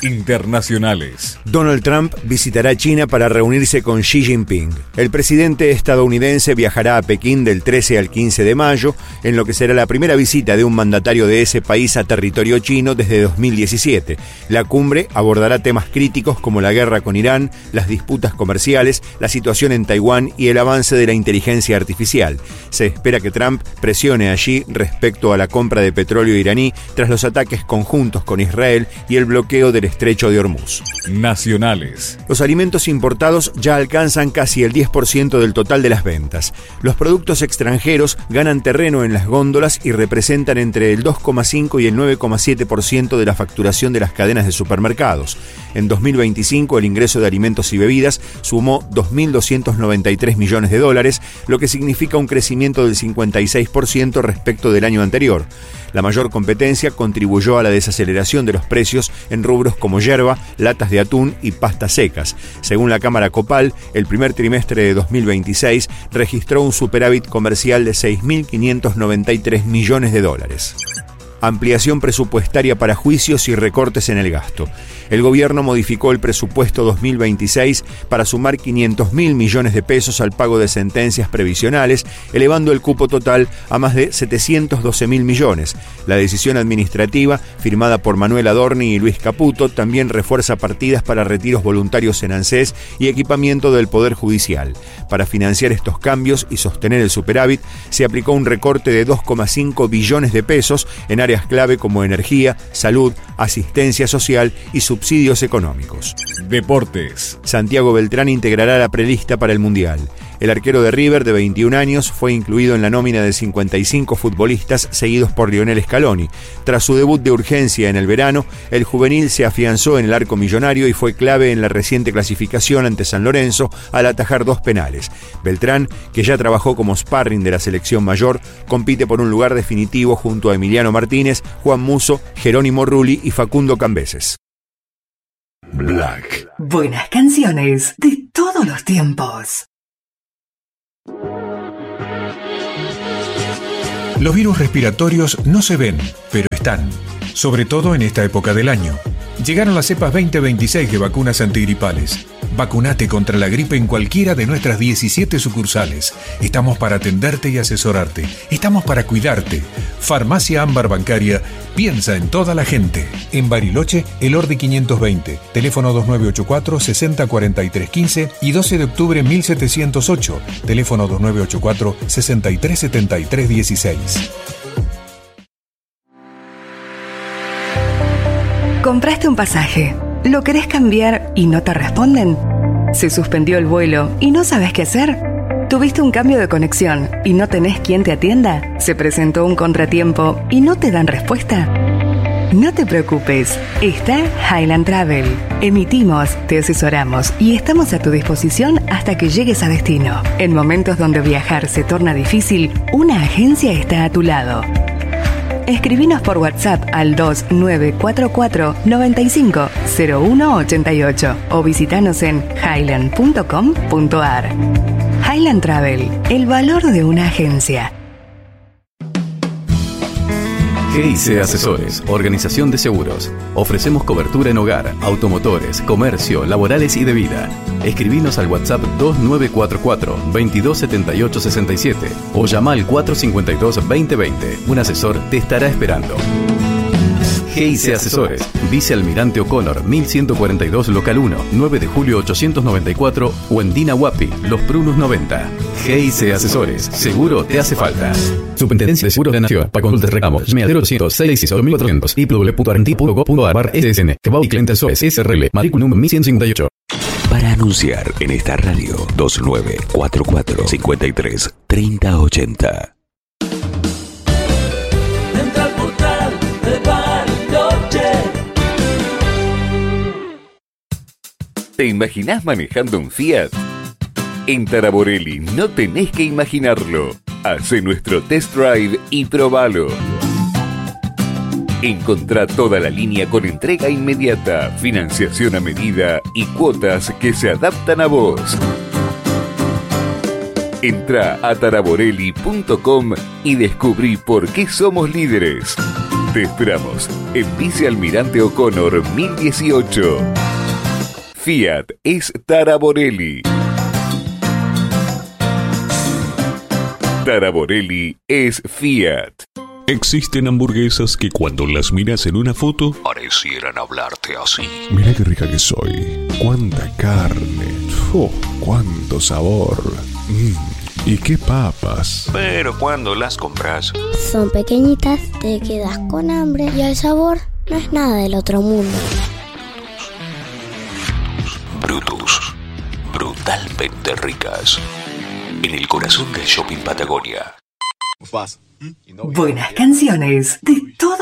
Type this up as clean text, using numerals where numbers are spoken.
Internacionales. Donald Trump visitará China para reunirse con Xi Jinping. El presidente estadounidense viajará a Pekín del 13 al 15 de mayo, en lo que será la primera visita de un mandatario de ese país a territorio chino desde 2017. La cumbre abordará temas críticos como la guerra con Irán, las disputas comerciales, la situación en Taiwán y el avance de la inteligencia artificial. Se espera que Trump presione a Xi respecto a la compra de petróleo iraní tras los ataques conjuntos con Israel y el bloqueo del Estrecho de Hormuz. Nacionales. Los alimentos importados ya alcanzan casi el 10% del total de las ventas. Los productos extranjeros ganan terreno en las góndolas y representan entre el 2,5 y el 9,7% de la facturación de las cadenas de supermercados. En 2025 el ingreso de alimentos y bebidas sumó $2.293 millones, lo que significa un crecimiento del 56% respecto del año anterior. La mayor competencia contribuyó a la desaceleración de los precios en rubros como yerba, latas de atún y pastas secas. Según la Cámara Copal, el primer trimestre de 2026 registró un superávit comercial de $6.593 millones. Ampliación presupuestaria para juicios y recortes en el gasto. El gobierno modificó el presupuesto 2026 para sumar $500.000 millones al pago de sentencias previsionales, elevando el cupo total a más de $712.000 millones. La decisión administrativa, firmada por Manuel Adorni y Luis Caputo, también refuerza partidas para retiros voluntarios en ANSES y equipamiento del Poder Judicial. Para financiar estos cambios y sostener el superávit, se aplicó un recorte de $2,5 billones en áreas clave como energía, salud, asistencia social y subsidios económicos. Deportes. Santiago Beltrán integrará la prelista para el Mundial. El arquero de River, de 21 años, fue incluido en la nómina de 55 futbolistas seguidos por Lionel Scaloni. Tras su debut de urgencia en el verano, el juvenil se afianzó en el arco millonario y fue clave en la reciente clasificación ante San Lorenzo al atajar 2 penales. Beltrán, que ya trabajó como sparring de la selección mayor, compite por un lugar definitivo junto a Emiliano Martínez, Juan Musso, Jerónimo Rulli y Facundo Cambeses. Black. Buenas canciones de todos los tiempos. Los virus respiratorios no se ven, pero están, sobre todo en esta época del año. Llegaron las cepas 2026 de vacunas antigripales. Vacunate contra la gripe en cualquiera de nuestras 17 sucursales. Estamos para atenderte y asesorarte. Estamos para cuidarte. Farmacia Ámbar Bancaria piensa en toda la gente. En Bariloche, El Ordi 520, teléfono 2984-604315 y 12 de octubre 1708, teléfono 2984-637316. Compraste un pasaje, ¿lo querés cambiar y no te responden? ¿Se suspendió el vuelo y no sabes qué hacer? ¿Tuviste un cambio de conexión y no tenés quien te atienda? ¿Se presentó un contratiempo y no te dan respuesta? No te preocupes, está Highland Travel. Emitimos, te asesoramos y estamos a tu disposición hasta que llegues a destino. En momentos donde viajar se torna difícil, una agencia está a tu lado. Escribinos por WhatsApp al 2944-950188 o visitanos en highland.com.ar. Highland Travel, el valor de una agencia. GIC Asesores, organización de seguros. Ofrecemos cobertura en hogar, automotores, comercio, laborales y de vida. Escribinos al WhatsApp 2944-227867 o llama al 452-2020. Un asesor te estará esperando. GIC Asesores, Vicealmirante O'Connor, 1142 Local 1, 9 de julio 894 o en Dina Huapi, Los Prunos 90. GIC Asesores, seguro te hace falta. Superintendencia de Seguros de la Nación. Para consultas reclamos, llame al 0800-664-1400 www.arrenti.gov.ar/SSN. Kebab y Clientes SOS SRL, matrícula número 1158. Para anunciar en esta radio, 2944-53-3080. Entra al portal de Bariloche. ¿Te imaginás manejando un Fiat? En Taraborelli no tenés que imaginarlo. Hacé nuestro test drive y probalo. Encontrá toda la línea con entrega inmediata, financiación a medida y cuotas que se adaptan a vos. Entrá a taraborelli.com y descubrí por qué somos líderes. Te esperamos en Vice Almirante O'Connor 1018. Fiat es Taraborelli. Taraborelli es Fiat. Existen hamburguesas que cuando las miras en una foto parecieran hablarte así. Mirá qué rica que soy. Cuánta carne. Cuánto sabor. Y qué papas. Pero cuando las compras, son pequeñitas, te quedas con hambre y el sabor no es nada del otro mundo. Brutus. Brutalmente ricas. En el corazón del shopping Patagonia. Buenas canciones de todo